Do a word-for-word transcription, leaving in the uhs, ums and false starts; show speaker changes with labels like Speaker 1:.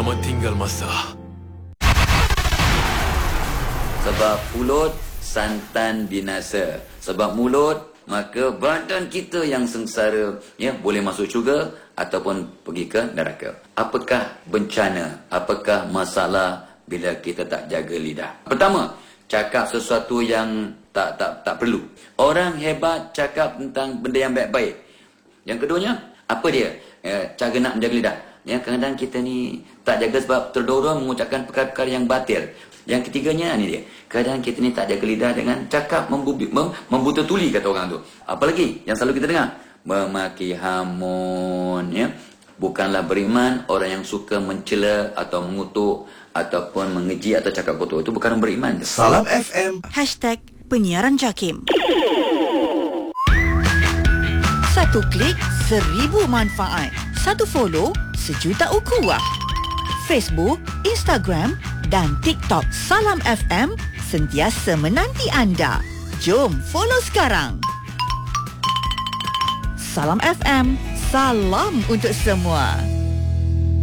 Speaker 1: Selamat tinggal masa.
Speaker 2: Sebab mulut santan binasa. Sebab mulut maka badan kita yang sengsara, ya, boleh masuk syurga ataupun pergi ke neraka. Apakah bencana? Apakah masalah bila kita tak jaga lidah? Pertama, cakap sesuatu yang tak tak tak perlu. Orang hebat cakap tentang benda yang baik-baik. Yang keduanya, apa dia? Ya, cara nak menjaga lidah. Ya, kadang-kadang kita ni tak jaga sebab terdorong mengucapkan perkara-perkara yang batil. Yang ketiganya ni dia. Kadang kita ni tak jaga lidah dengan cakap membubi, mem, membuta tuli kata orang tu. Apalagi yang selalu kita dengar, memaki hamun, ya. Bukanlah beriman orang yang suka mencela atau mengutuk ataupun mengeji atau cakap kotor. Itu bukan beriman.
Speaker 3: Salam F M.
Speaker 4: Hashtag Penyiaran Jakim. Satu klik, seribu manfaat. Satu follow, sejuta ukhuwah. Facebook, Instagram dan TikTok Salam F M sentiasa menanti anda. Jom follow sekarang. Salam F M, salam untuk semua.